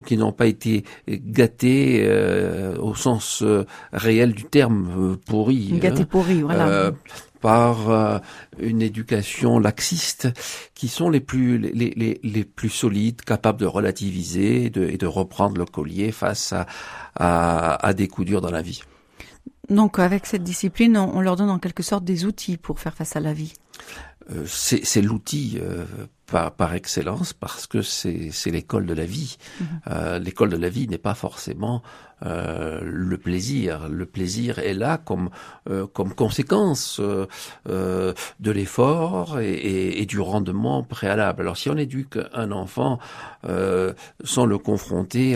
n'ont pas été gâtés au sens réel du terme, pourris. Gâtés pourris, voilà. Par une éducation laxiste, qui sont les plus solides, capables de relativiser et de reprendre le collier face à des coups durs dans la vie. Donc avec cette discipline, on leur donne en quelque sorte des outils pour faire face à la vie. C'est l'outil par excellence, parce que c'est l'école de la vie. L'école de la vie n'est pas forcément le plaisir. Le plaisir est là comme conséquence de l'effort et du rendement préalable. Alors si on éduque un enfant sans le confronter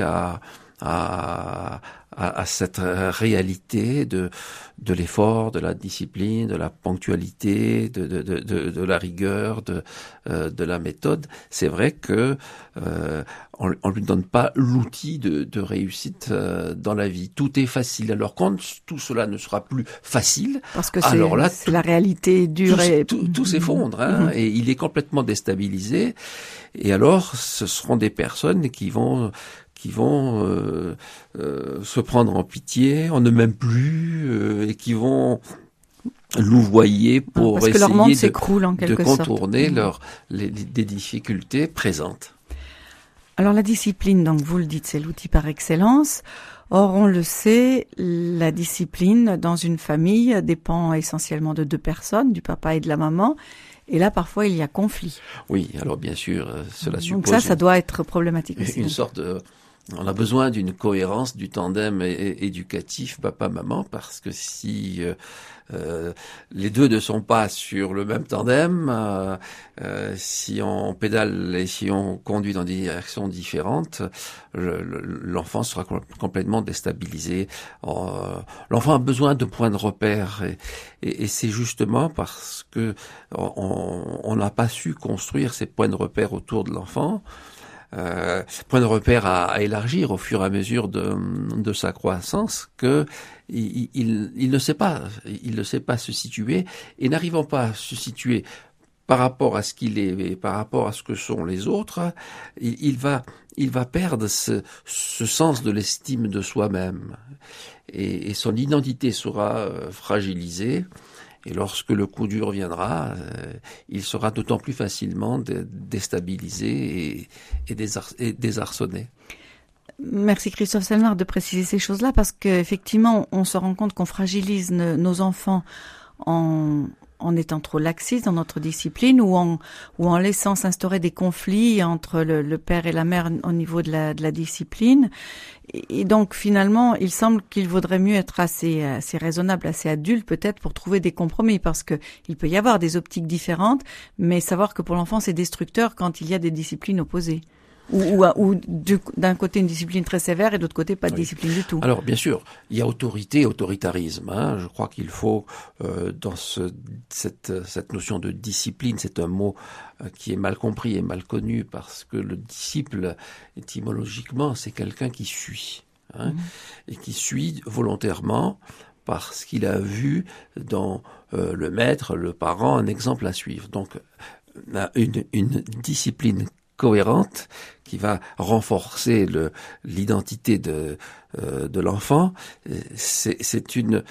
à cette réalité de l'effort, de la discipline, de la ponctualité, de la rigueur, de la méthode, c'est vrai que on lui donne pas l'outil de réussite dans la vie. Tout est facile. Alors quand tout cela ne sera plus facile, parce que alors là, c'est la réalité dure et tout s'effondre, et il est complètement déstabilisé. Et alors, ce seront des personnes qui vont se prendre en pitié, on ne m'aime plus, et qui vont louvoyer pour parce que essayer leur monde s'écroule en quelque sorte. Contourner des difficultés présentes. Alors la discipline, donc vous le dites, c'est l'outil par excellence. Or, on le sait, la discipline dans une famille dépend essentiellement de deux personnes, du papa et de la maman. Et là, parfois, il y a conflit. Oui, alors bien sûr, cela suppose... Donc ça doit être problématique aussi. Une sorte de... On a besoin d'une cohérence du tandem éducatif papa-maman, parce que si les deux ne sont pas sur le même tandem, si on pédale et si on conduit dans des directions différentes, l'enfant sera complètement déstabilisé. L'enfant a besoin de points de repère, et c'est justement parce que on n'a pas su construire ces points de repère autour de l'enfant. Point de repère à élargir au fur et à mesure de sa croissance, que il ne sait pas se situer, et n'arrivant pas à se situer par rapport à ce qu'il est et par rapport à ce que sont les autres, il va perdre ce sens de l'estime de soi-même, et son identité sera fragilisée. Et lorsque le coup dur viendra, il sera d'autant plus facilement déstabilisé et désarçonné. Merci Christophe Selmar de préciser ces choses-là, parce qu'effectivement, on se rend compte qu'on fragilise nos enfants en étant trop laxiste dans notre discipline, ou en laissant s'instaurer des conflits entre le père et la mère au niveau de la discipline. Et donc finalement, il semble qu'il vaudrait mieux être assez raisonnable, assez adulte peut-être, pour trouver des compromis, parce que il peut y avoir des optiques différentes, mais savoir que pour l'enfant c'est destructeur quand il y a des disciplines opposées. Ou d'un côté une discipline très sévère et de l'autre côté pas de discipline du tout. Alors bien sûr, il y a autorité et autoritarisme. Je crois qu'il faut dans cette notion de discipline, c'est un mot qui est mal compris et mal connu, parce que le disciple, étymologiquement, c'est quelqu'un qui suit, et qui suit volontairement parce qu'il a vu dans le maître, le parent, un exemple à suivre. Donc une discipline cohérente qui va renforcer l'identité de l'enfant, c'est une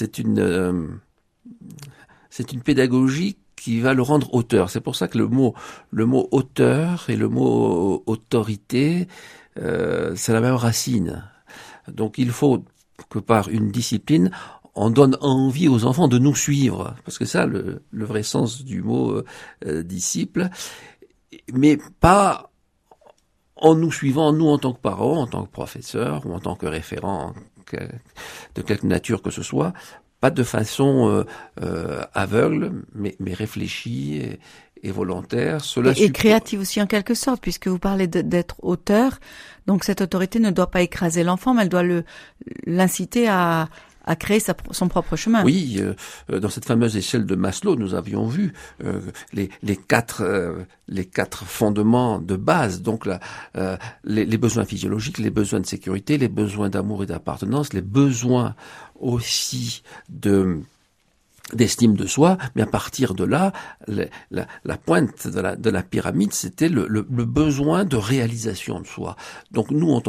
pédagogie qui va le rendre auteur. C'est pour ça que le mot auteur et le mot autorité, c'est la même racine. Donc il faut que par une discipline, on donne envie aux enfants de nous suivre, parce que ça, le vrai sens du mot disciple, mais pas en nous suivant, nous en tant que parents, en tant que professeurs ou en tant que référents de quelque nature que ce soit, pas de façon aveugle, mais réfléchie et volontaire. Et créative aussi en quelque sorte, puisque vous parlez d'être auteur, donc cette autorité ne doit pas écraser l'enfant, mais elle doit l'inciter à créer son propre chemin. Oui, dans cette fameuse échelle de Maslow, nous avions vu les quatre fondements de base, donc les besoins physiologiques, les besoins de sécurité, les besoins d'amour et d'appartenance, les besoins aussi d'estime de soi, mais à partir de là, la pointe de la pyramide, c'était le besoin de réalisation de soi. Donc nous, en